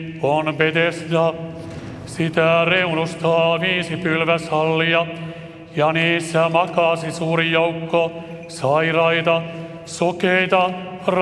on Betesda. Sitä reunustaa 5 pylväshallia, ja niissä makasi suuri joukko sairaita, sokeita,